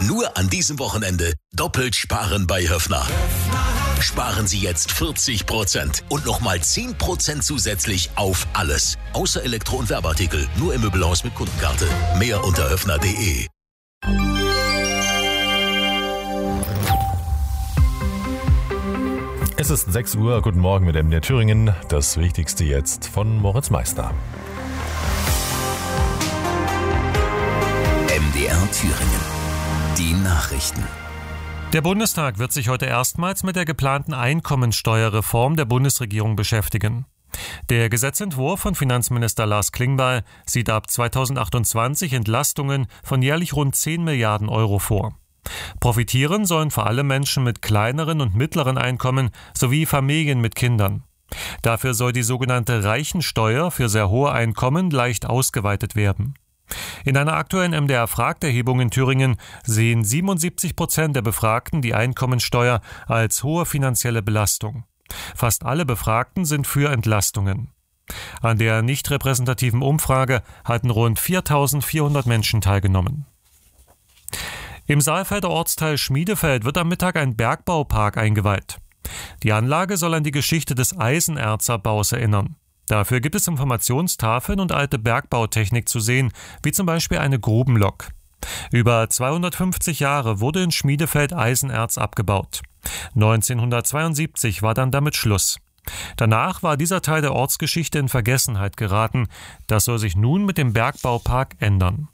Nur an diesem Wochenende doppelt sparen bei Höffner. Sparen Sie jetzt 40% und nochmal 10% zusätzlich auf alles. Außer Elektro- und Werbeartikel. Nur im Möbelhaus mit Kundenkarte. Mehr unter höffner.de. Es ist 6 Uhr. Guten Morgen mit MDR Thüringen. Das Wichtigste jetzt von Moritz Meissner. MDR Thüringen. Die Nachrichten. Der Bundestag wird sich heute erstmals mit der geplanten Einkommensteuerreform der Bundesregierung beschäftigen. Der Gesetzentwurf von Finanzminister Lars Klingbeil sieht ab 2028 Entlastungen von jährlich rund 10 Milliarden Euro vor. Profitieren sollen vor allem Menschen mit kleineren und mittleren Einkommen sowie Familien mit Kindern. Dafür soll die sogenannte Reichensteuer für sehr hohe Einkommen leicht ausgeweitet werden. In einer aktuellen MDR-Fragterhebung in Thüringen sehen 77% der Befragten die Einkommensteuer als hohe finanzielle Belastung. Fast alle Befragten sind für Entlastungen. An der nicht repräsentativen Umfrage hatten rund 4.400 Menschen teilgenommen. Im Saalfelder Ortsteil Schmiedefeld wird am Mittag ein Bergbaupark eingeweiht. Die Anlage soll an die Geschichte des Eisenerzabbaus erinnern. Dafür gibt es Informationstafeln und alte Bergbautechnik zu sehen, wie zum Beispiel eine Grubenlok. Über 250 Jahre wurde in Schmiedefeld Eisenerz abgebaut. 1972 war dann damit Schluss. Danach war dieser Teil der Ortsgeschichte in Vergessenheit geraten. Das soll sich nun mit dem Bergbaupark ändern.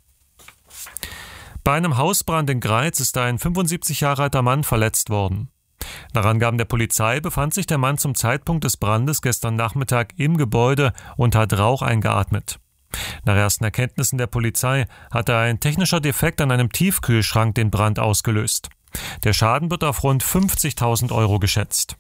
Bei einem Hausbrand in Greiz ist ein 75 Jahre alter Mann verletzt worden. Nach Angaben der Polizei befand sich der Mann zum Zeitpunkt des Brandes gestern Nachmittag im Gebäude und hat Rauch eingeatmet. Nach ersten Erkenntnissen der Polizei hatte ein technischer Defekt an einem Tiefkühlschrank den Brand ausgelöst. Der Schaden wird auf rund 50.000 Euro geschätzt.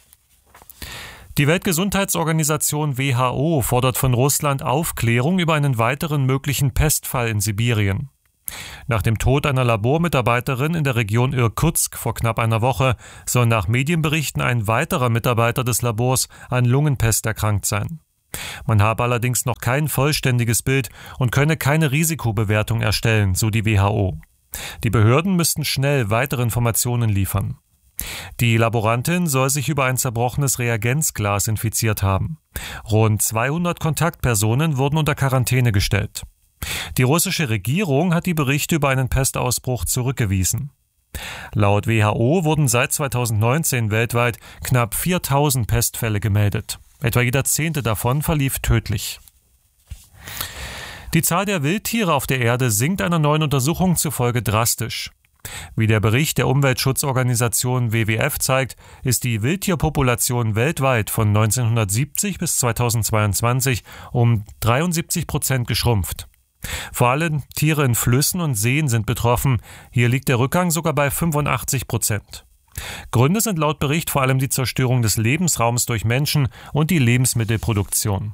Die Weltgesundheitsorganisation WHO fordert von Russland Aufklärung über einen weiteren möglichen Pestfall in Sibirien. Nach dem Tod einer Labormitarbeiterin in der Region Irkutsk vor knapp einer Woche soll nach Medienberichten ein weiterer Mitarbeiter des Labors an Lungenpest erkrankt sein. Man habe allerdings noch kein vollständiges Bild und könne keine Risikobewertung erstellen, so die WHO. Die Behörden müssten schnell weitere Informationen liefern. Die Laborantin soll sich über ein zerbrochenes Reagenzglas infiziert haben. Rund 200 Kontaktpersonen wurden unter Quarantäne gestellt. Die russische Regierung hat die Berichte über einen Pestausbruch zurückgewiesen. Laut WHO wurden seit 2019 weltweit knapp 4.000 Pestfälle gemeldet. Etwa jeder 10. davon verlief tödlich. Die Zahl der Wildtiere auf der Erde sinkt einer neuen Untersuchung zufolge drastisch. Wie der Bericht der Umweltschutzorganisation WWF zeigt, ist die Wildtierpopulation weltweit von 1970 bis 2022 um 73% geschrumpft. Vor allem Tiere in Flüssen und Seen sind betroffen. Hier liegt der Rückgang sogar bei 85%. Gründe sind laut Bericht vor allem die Zerstörung des Lebensraums durch Menschen und die Lebensmittelproduktion.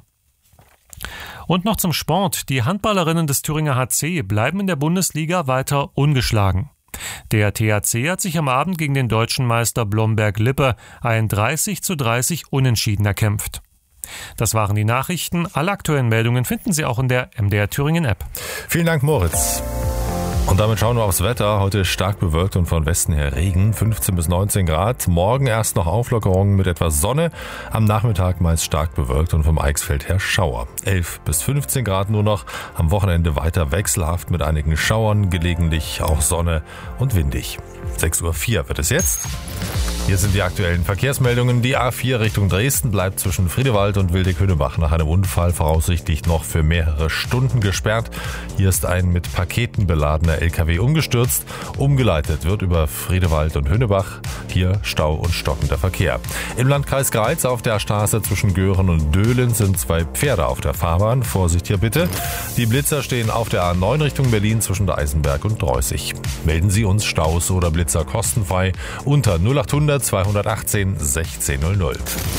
Und noch zum Sport. Die Handballerinnen des Thüringer HC bleiben in der Bundesliga weiter ungeschlagen. Der THC hat sich am Abend gegen den deutschen Meister Blomberg-Lippe ein 30:30 Unentschieden erkämpft. Das waren die Nachrichten. Alle aktuellen Meldungen finden Sie auch in der MDR Thüringen App. Vielen Dank, Moritz. Und damit schauen wir aufs Wetter. Heute stark bewölkt und von Westen her Regen, 15 bis 19 Grad. Morgen erst noch Auflockerungen mit etwas Sonne. Am Nachmittag meist stark bewölkt und vom Eichsfeld her Schauer. 11 bis 15 Grad nur noch. Am Wochenende weiter wechselhaft mit einigen Schauern, gelegentlich auch Sonne und windig. 6:04 Uhr wird es jetzt. Hier sind die aktuellen Verkehrsmeldungen. Die A4 Richtung Dresden bleibt zwischen Friedewald und Wildeck-Hünebach nach einem Unfall voraussichtlich noch für mehrere Stunden gesperrt. Hier ist ein mit Paketen beladener LKW umgestürzt. Umgeleitet wird über Friedewald und Hünebach. Hier Stau und stockender Verkehr. Im Landkreis Greiz auf der Straße zwischen Göhren und Döhlen sind 2 Pferde auf der Fahrbahn. Vorsicht hier bitte. Die Blitzer stehen auf der A9 Richtung Berlin zwischen Eisenberg und Dreußig. Melden Sie uns Staus oder Blitzer kostenfrei unter 0800 218 1600.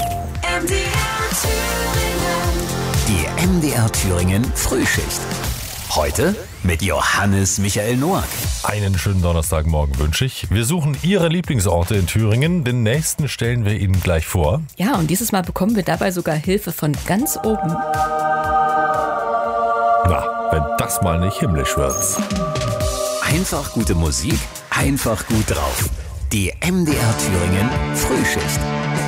Die MDR Thüringen Frühschicht. Heute mit Johannes Michael Noack. Einen schönen Donnerstagmorgen wünsche ich. Wir suchen Ihre Lieblingsorte in Thüringen. Den nächsten stellen wir Ihnen gleich vor. Ja, und dieses Mal bekommen wir dabei sogar Hilfe von ganz oben. Na, wenn das mal nicht himmlisch wird. Einfach gute Musik, einfach gut drauf. Die MDR Thüringen Frühschicht.